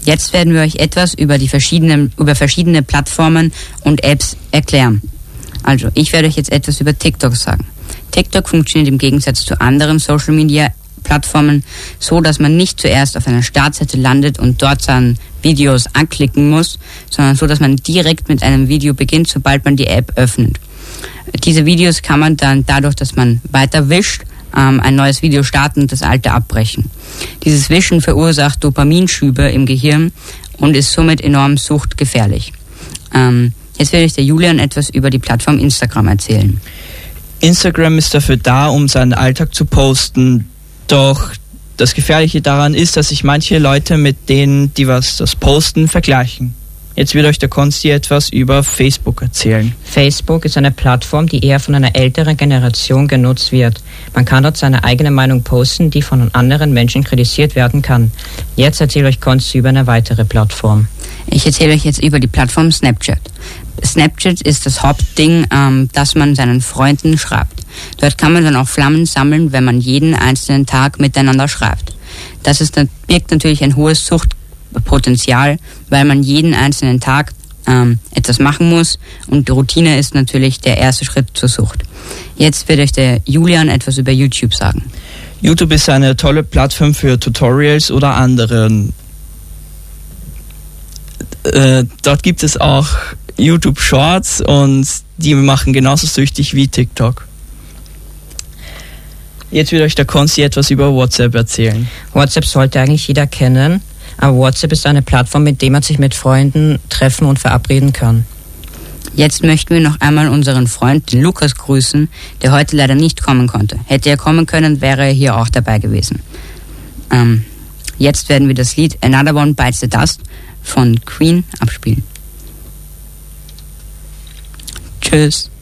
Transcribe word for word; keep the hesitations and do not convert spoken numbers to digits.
Jetzt werden wir euch etwas über die verschiedenen, über verschiedene Plattformen und Apps erklären. Also, ich werde euch jetzt etwas über TikTok sagen. TikTok funktioniert im Gegensatz zu anderen Social Media Plattformen so, dass man nicht zuerst auf einer Startseite landet und dort dann Videos anklicken muss, sondern so, dass man direkt mit einem Video beginnt, sobald man die App öffnet. Diese Videos kann man dann dadurch, dass man weiter wischt, ähm, ein neues Video starten und das alte abbrechen. Dieses Wischen verursacht Dopaminschübe im Gehirn und ist somit enorm suchtgefährlich. Ähm, jetzt werde ich der Julian etwas über die Plattform Instagram erzählen. Instagram ist dafür da, um seinen Alltag zu posten. Doch das Gefährliche daran ist, dass sich manche Leute mit denen, die was das posten, vergleichen. Jetzt wird euch der Konsti etwas über Facebook erzählen. Facebook ist eine Plattform, die eher von einer älteren Generation genutzt wird. Man kann dort seine eigene Meinung posten, die von anderen Menschen kritisiert werden kann. Jetzt erzähle euch Konsti über eine weitere Plattform. Ich erzähle euch jetzt über die Plattform Snapchat. Snapchat ist das Hauptding, ähm, das man seinen Freunden schreibt. Dort kann man dann auch Flammen sammeln, wenn man jeden einzelnen Tag miteinander schreibt. Das ist, birgt natürlich ein hohes Suchtpotenzial, weil man jeden einzelnen Tag ähm, etwas machen muss und die Routine ist natürlich der erste Schritt zur Sucht. Jetzt wird euch der Julian etwas über YouTube sagen. YouTube ist eine tolle Plattform für Tutorials oder anderen. Äh, dort gibt es auch YouTube Shorts und die machen genauso süchtig wie TikTok. Jetzt wird euch der Konsti etwas über WhatsApp erzählen. WhatsApp sollte eigentlich jeder kennen, aber WhatsApp ist eine Plattform, mit der man sich mit Freunden treffen und verabreden kann. Jetzt möchten wir noch einmal unseren Freund, den Lukas, grüßen, der heute leider nicht kommen konnte. Hätte er kommen können, wäre er hier auch dabei gewesen. Ähm, jetzt werden wir das Lied Another One Bites the Dust von Queen abspielen. Tschüss.